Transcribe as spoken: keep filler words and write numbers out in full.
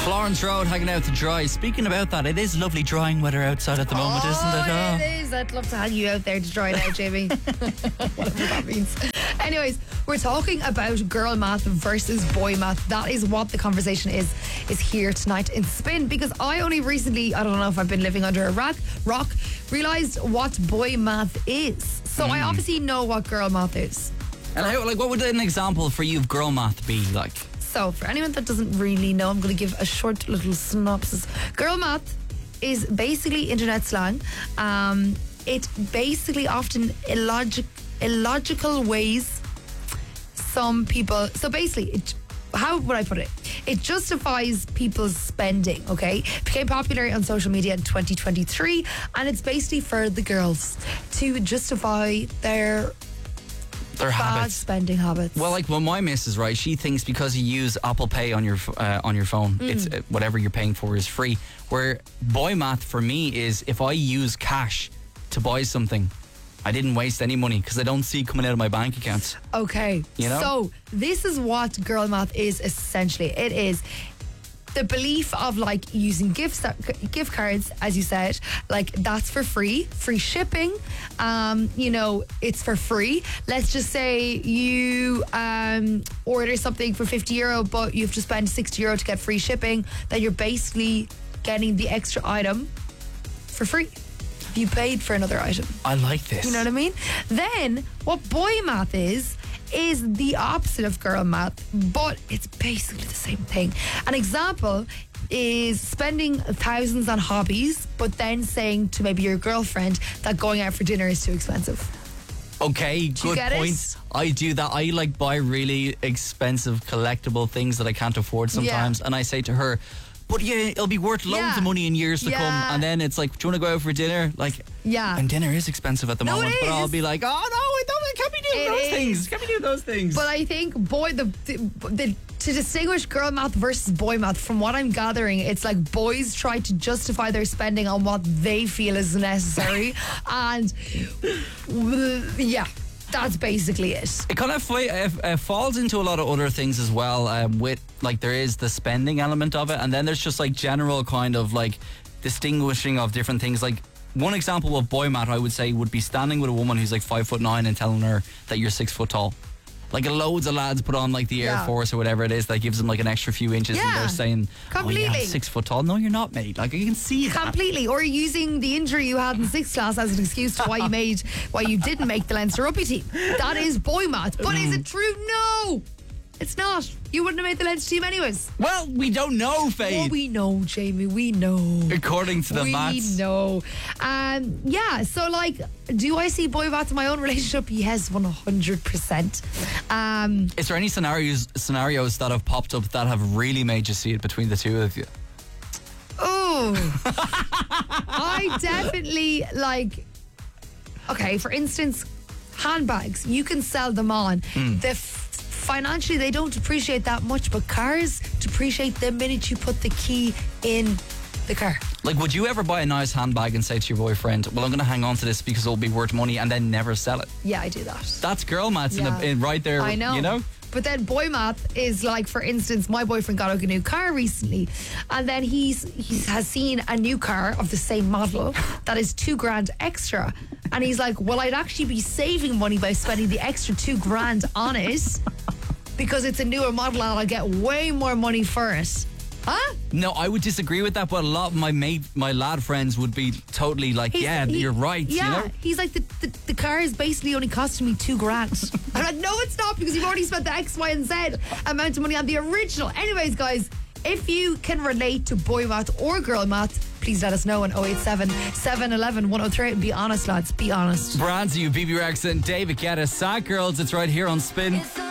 Florence Road hanging out to dry. Speaking about that, it is lovely drying weather outside at the moment, oh, isn't it? Oh, it is. I'd love to hang you out there to dry now, Jamie. Whatever that means. Anyways, we're talking about girl math versus boy math. That is what the conversation is is here tonight in Spin, because I only recently, I don't know if I've been living under a rock, rock realised what boy math is. So mm. I obviously know what girl math is. And how, like, what would an example for you of girl math be like? So for anyone that doesn't really know, I'm going to give a short little synopsis. Girl math is basically internet slang. Um, it basically often illogic, illogical ways some people... So basically, it, how would I put it? It justifies people's spending, okay? It became popular on social media in twenty twenty-three, and it's basically for the girls to justify their... Their bad habits. spending habits. Well, like, well, my missus, right, she thinks because you use Apple Pay on your uh, on your phone, mm. it's uh, whatever you're paying for is free. Where boy math for me is if I use cash to buy something, I didn't waste any money because I don't see it coming out of my bank accounts. Okay, you know? So this is what girl math is essentially. It is the belief of like using gift gift cards, as you said, like that's for free, free shipping. Um, you know, it's for free. Let's just say you um, order something for fifty euro, but you have to spend sixty euro to get free shipping. Then you're basically getting the extra item for free. You paid for another item. I like this. You know what I mean? Then what boy math is, is the opposite of girl math, but it's basically the same thing. An example is spending thousands on hobbies, but then saying to maybe your girlfriend that going out for dinner is too expensive. Okay, Do you good get point. it? I do that. I like buy really expensive collectible things that I can't afford sometimes, Yeah. and I say to her, but yeah, it'll be worth loads Yeah. of money in years to Yeah. come. And then it's like, do you want to go out for dinner? Like, Yeah. and dinner is expensive at the No, moment, it but I'll is. be like, oh no, I don't, I can't be doing It those is. things. Can't be doing those things. But I think boy, the, the, the to distinguish girl math versus boy math, from what I'm gathering, it's like boys try to justify their spending on what they feel is necessary, and yeah. That's basically it. It kind of fi- uh, uh, falls into a lot of other things as well. Um, with like there is the spending element of it, and then there's just like general kind of like distinguishing of different things. Like one example of boy math, I would say, would be standing with a woman who's like five foot nine and telling her that you're six foot tall. Like loads of lads put on like the Air Yeah. Force or whatever it is that gives them like an extra few inches, and Yeah. they're saying, Completely. "Oh yeah, I'm six foot tall." No, you're not, mate. Like you can see that. Completely. Or using the injury you had in sixth class as an excuse to why you made why you didn't make the Leinster rugby team. That is boy math. But is it true? No, it's not. You wouldn't have made the Leinster team anyways. Well, we don't know, Faye. Oh, we know, Jamie. We know. According to the we maths. know. Um, yeah. So, like, do I see boy math in my own relationship? Yes, one hundred percent. Um, Is there any scenarios scenarios that have popped up that have really made you see it between the two of you? Oh, I definitely like. Okay, for instance, handbags. You can sell them on. Mm. The f- financially, they don't depreciate that much, but cars depreciate the minute you put the key in the car. Like, would you ever buy a nice handbag and say to your boyfriend, "Well, I'm going to hang on to this because it'll be worth money," and then never sell it? Yeah, I do that. That's girl maths Yeah. in, the, in right there. I know. You know. But then boy math is like, for instance, my boyfriend got a new car recently, and then he's he has seen a new car of the same model that is two grand extra, and he's like, well, I'd actually be saving money by spending the extra two grand on it because it's a newer model and I'll get way more money for it. Huh? No, I would disagree with that, but a lot of my mate, my lad friends would be totally like, He's- yeah, he- you're right, Yeah, you know? he's like, the, the, the car is basically only costing me two grand. I'm like, no, it's not, because you've already spent the X, Y, and Z amount of money on the original. Anyways, guys, if you can relate to boy math or girl math, please let us know on oh eight seven, seven one one, one oh three eight. Be honest, lads, be honest. Brands, you, B B Rex and David Guetta, Sad Girls, it's right here on Spin.